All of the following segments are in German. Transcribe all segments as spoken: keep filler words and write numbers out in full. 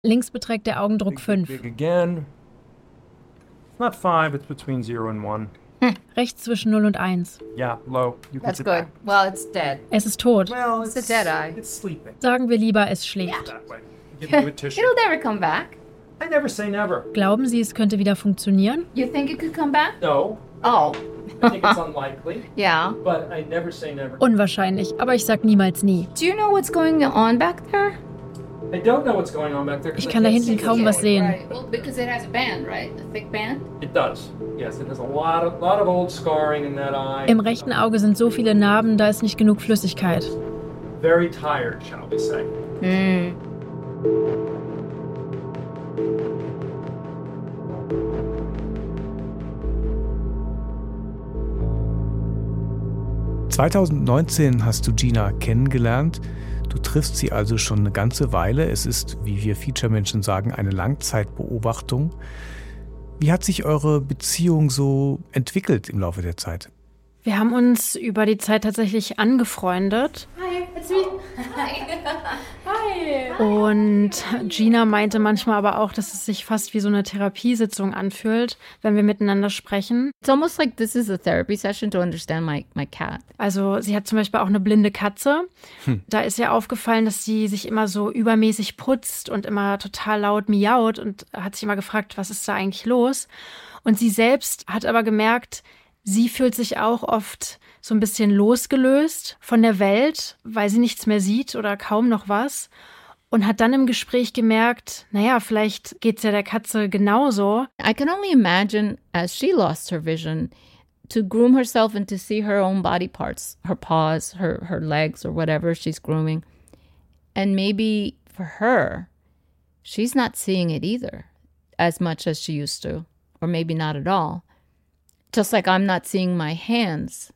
Links beträgt der Augendruck fünf. Big, big again. It's not five, it's between zero and one. Rechts zwischen null und eins. Yeah, low. You can That's sit good. back. Well, it's dead. Es ist tot. Well, It's a dead eye. It's sleeping. Sagen wir lieber, es schläft. That way. Give you a tissue. It'll never come back. I never say never. Glauben Sie, es könnte wieder funktionieren? You think it could come back? No, Oh. I think it's unlikely, Yeah. but I never say never. Unwahrscheinlich, aber ich sag niemals nie. Do you know what's going on back there? I don't know what's going on back there. 'Cause Ich I kann da can't hinten see kaum the was door. sehen. Right. Well, because it has a band, right? A thick band? It does. Yes, it has a lot of lot of old scarring in that eye. Im rechten Auge sind so viele Narben, da ist nicht genug Flüssigkeit. Very tired, shall we say. Mm. zwanzig neunzehn hast du Gina kennengelernt. Du triffst sie also schon eine ganze Weile. Es ist, wie wir Feature-Menschen sagen, eine Langzeitbeobachtung. Wie hat sich eure Beziehung so entwickelt im Laufe der Zeit? Wir haben uns über die Zeit tatsächlich angefreundet. Hi, it's me. Hi. Hi. Und Gina meinte manchmal aber auch, dass es sich fast wie so eine Therapiesitzung anfühlt, wenn wir miteinander sprechen. It's almost like this is a therapy session to understand my, my cat. Also sie hat zum Beispiel auch eine blinde Katze. Hm. Da ist ihr aufgefallen, dass sie sich immer so übermäßig putzt und immer total laut miaut und hat sich immer gefragt, was ist da eigentlich los? Und sie selbst hat aber gemerkt, sie fühlt sich auch oft so ein bisschen losgelöst von der Welt, weil sie nichts mehr sieht oder kaum noch was. Und hat dann im Gespräch gemerkt, naja, vielleicht geht's ja der Katze genauso. I can only imagine, as she lost her vision, to groom herself and to see her own body parts, her paws, her, her legs, or whatever she's grooming. And maybe for her, she's not seeing it either as much as she used to, or maybe not at all. Just like I'm not seeing my hands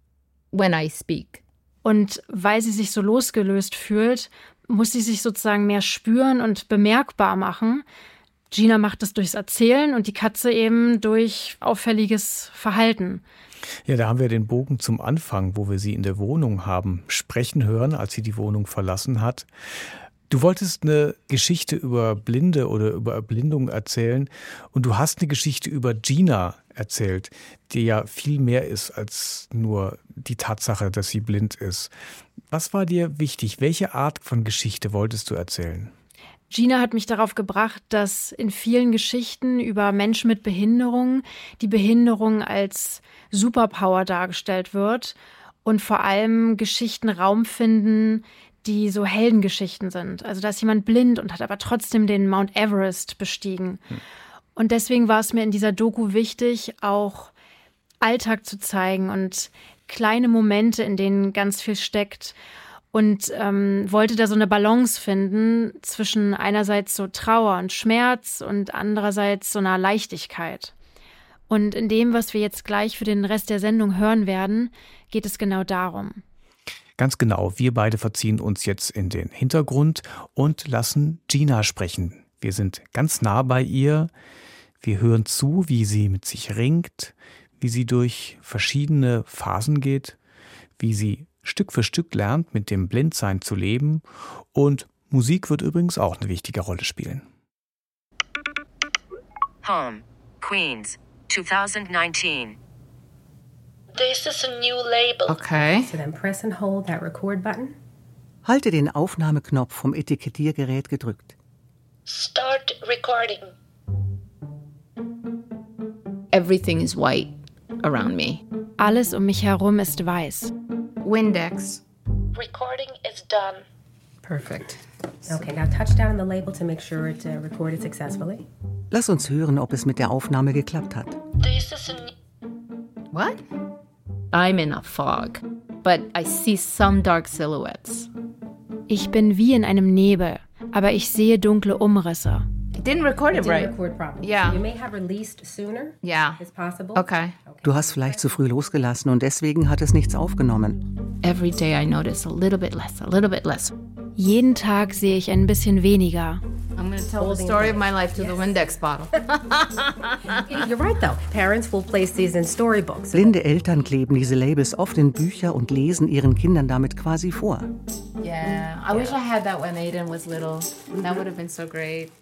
when I speak. Und weil sie sich so losgelöst fühlt, muss sie sich sozusagen mehr spüren und bemerkbar machen. Gina macht es durchs Erzählen und die Katze eben durch auffälliges Verhalten. Ja, da haben wir den Bogen zum Anfang, wo wir sie in der Wohnung haben sprechen hören, als sie die Wohnung verlassen hat. Du wolltest eine Geschichte über Blinde oder über Erblindung erzählen und du hast eine Geschichte über Gina erzählt, die ja viel mehr ist als nur die Tatsache, dass sie blind ist. Was war dir wichtig? Welche Art von Geschichte wolltest du erzählen? Gina hat mich darauf gebracht, dass in vielen Geschichten über Menschen mit Behinderung die Behinderung als Superpower dargestellt wird und vor allem Geschichten Raum finden, die so Heldengeschichten sind. Also da ist jemand blind und hat aber trotzdem den Mount Everest bestiegen. Hm. Und deswegen war es mir in dieser Doku wichtig, auch Alltag zu zeigen und kleine Momente, in denen ganz viel steckt. Und ähm, wollte da so eine Balance finden zwischen einerseits so Trauer und Schmerz und andererseits so einer Leichtigkeit. Und in dem, was wir jetzt gleich für den Rest der Sendung hören werden, geht es genau darum. Ganz genau, wir beide verziehen uns jetzt in den Hintergrund und lassen Gina sprechen. Wir sind ganz nah bei ihr. Wir hören zu, wie sie mit sich ringt, wie sie durch verschiedene Phasen geht, wie sie Stück für Stück lernt, mit dem Blindsein zu leben. Und Musik wird übrigens auch eine wichtige Rolle spielen. Home, Queens, twenty nineteen. This is a new label. Okay. So then press and hold that record button. Halte den Aufnahmeknopf vom Etikettiergerät gedrückt. Start recording. Everything is white around me. Alles um mich herum ist weiß. Windex. Recording is done. Perfect. Okay, now touch down on the label to make sure it uh, recorded successfully. Lass uns hören, ob es mit der Aufnahme geklappt hat. This is a new... What? I'm in a fog, but I see some dark silhouettes. Ich bin wie in einem Nebel, aber ich sehe dunkle Umrisse. It didn't record it, It didn't right? record properly. Yeah. So you may have released sooner. Yeah. It's possible. Okay. Du hast vielleicht zu früh losgelassen und deswegen hat es nichts aufgenommen. Every day I notice a little bit less, a little bit less. Jeden Tag sehe ich ein bisschen weniger. I'm going to tell the story of my life to the Windex bottle. You're right, though. Parents will place these in storybooks. Blinde Eltern kleben diese Labels oft in Bücher und lesen ihren Kindern damit quasi vor. Yeah, I wish I had that when Aiden was little. That would have been so great.